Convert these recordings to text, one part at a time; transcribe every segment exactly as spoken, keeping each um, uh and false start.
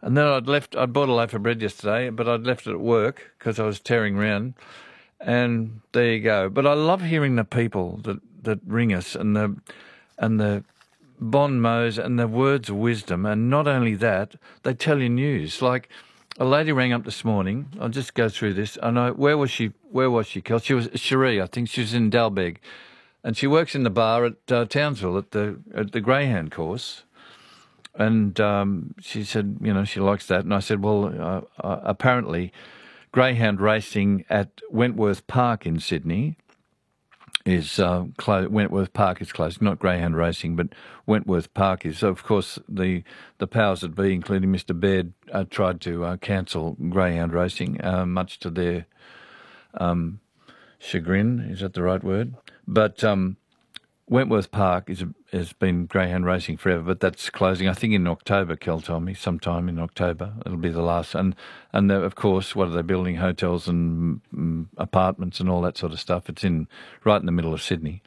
And then I'd left. I bought a loaf of bread yesterday, but I'd left it at work because I was tearing around. And there you go. But I love hearing the people that, that ring us and the and the bon mots and the words of wisdom. And not only that, they tell you news. Like a lady rang up this morning. I'll just go through this. I know where was she? Where was she? Kel? She was Cherie. I think she was in Dalbeg, and she works in the bar at uh, Townsville at the at the Greyhound course. And um, she said, you know, she likes that. And I said, well, uh, uh, apparently greyhound racing at Wentworth Park in Sydney is uh, closed. Wentworth Park is closed, not greyhound racing, but Wentworth Park is. So, of course, the, the powers that be, including Mister Baird, uh, tried to uh, cancel greyhound racing, uh, much to their um, chagrin. Is that the right word? But um, Wentworth Park is has been greyhound racing forever, but that's closing. I think in October. Kel told me sometime in October it'll be the last. And and the, of course, what are they building? Hotels and mm, apartments and all that sort of stuff. It's in right in the middle of Sydney.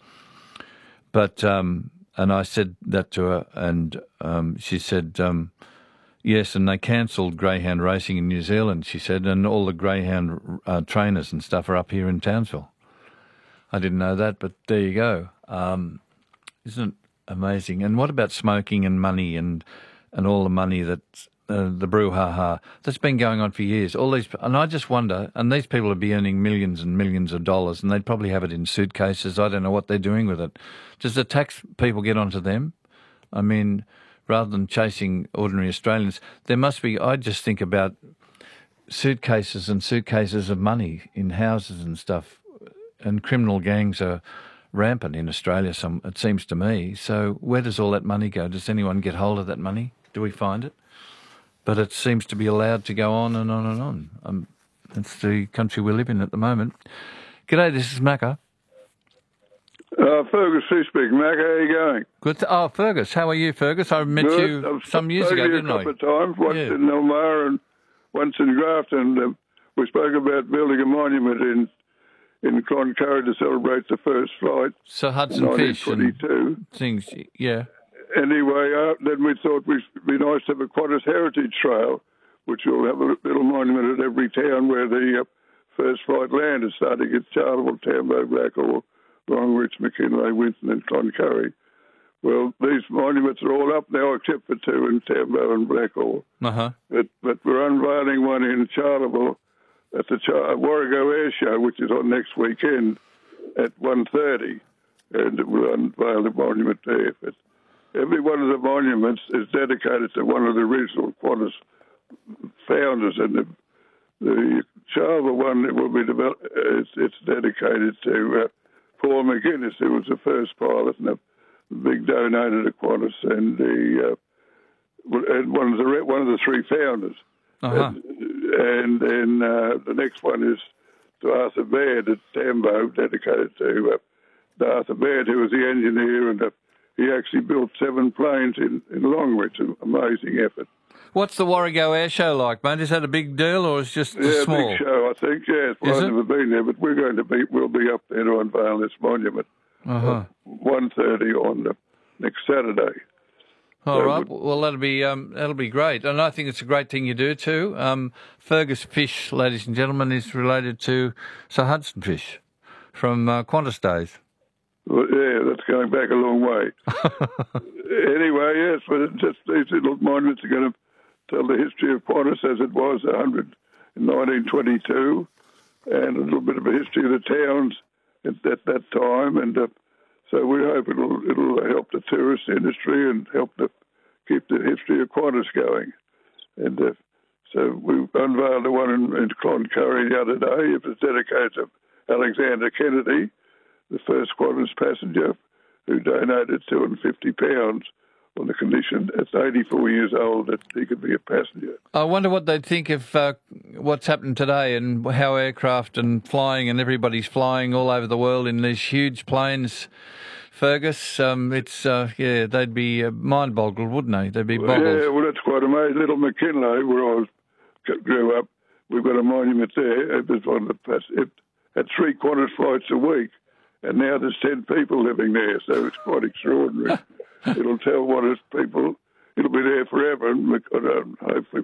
But um, and I said that to her, and um, she said um, yes. And they cancelled greyhound racing in New Zealand. She said, and all the greyhound uh, trainers and stuff are up here in Townsville. I didn't know that, but there you go. Um, isn't it amazing? And what about smoking and money and and all the money that uh, the brouhaha that's been going on for years? All these, and I just wonder. And these people would be earning millions and millions of dollars, and they'd probably have it in suitcases. I don't know what they're doing with it. Does the tax people get onto them? I mean, rather than chasing ordinary Australians, there must be. I just think about suitcases and suitcases of money in houses and stuff. And criminal gangs are rampant in Australia, some it seems to me. So where does all that money go? Does anyone get hold of that money? Do we find it? But it seems to be allowed to go on and on and on. Um, it's the country we live in at the moment. G'day, this is Macca. Uh, Fergus Fish speaking. Mac, how are you going? Good. Oh, Fergus, how are you, Fergus? I met Good. you I've some years ago, you didn't a I? couple of times, once Yeah. in Elmar and once in Grafton. Uh, we spoke about building a monument in in Cloncurry to celebrate the first flight. So Hudson Fish and things, yeah. Anyway, uh, then we thought it'd be nice to have a Qantas Heritage Trail, which will have a little monument at every town where the uh, first flight landed, starting at Charleville, Tambo, Blackall, Longreach, McKinley, Winton and Cloncurry. Well, these monuments are all up now except for two in Tambo and Blackall. Uh-huh. But, but we're unveiling one in Charleville at the Char- Warrego Air Show, which is on next weekend at one thirty, and we'll unveil the monument there. But every one of the monuments is dedicated to one of the original Qantas founders, and the, the Charleville one it will be developed. It's, it's dedicated to uh, Paul McGuinness, who was the first pilot and a big donator to Qantas, and the uh, and one of the one of the three founders. Uh-huh. And, and then uh, the next one is to Arthur Baird at Tambo, dedicated to, uh, to Arthur Baird, who was the engineer, and uh, he actually built seven planes in, in Longreach, an amazing effort. What's the Warrego Air Show like, mate? Is that a big deal or is it just yeah, small? Yeah, big show, I think. Yeah, well, I've never been there, but we're going to be, we'll be up there to unveil this monument. Uh-huh. one thirty on the next Saturday. All right. Well, that'll be um, that'll be great, and I think it's a great thing you do too. Um, Fergus Fish, ladies and gentlemen, is related to Sir Hudson Fish from uh, Qantas days. Well, yeah, that's going back a long way. Anyway, yes, but it's just these little monuments are going to tell the history of Qantas as it was one hundred in nineteen twenty-two, and a little bit of a history of the towns at, at that time, and. Uh, So we hope it'll it'll help the tourist industry and help to keep the history of Qantas going. And uh, so we unveiled the one in, in Cloncurry the other day. It was dedicated to Alexander Kennedy, the first Qantas passenger, who donated two hundred fifty pounds on the condition at eighty-four years old that he could be a passenger. I wonder what they'd think of uh, what's happened today and how aircraft and flying and everybody's flying all over the world in these huge planes. Fergus, um, it's, uh, yeah, they'd be uh, mind-boggled, wouldn't they? They'd be boggled. Yeah, well, that's quite amazing. Little McKinley, where I was, grew up, we've got a monument there. It was one of the, it had three Qantas flights a week, and now there's ten people living there, so it's quite extraordinary. It'll tell what is people, it'll be there forever, and hopefully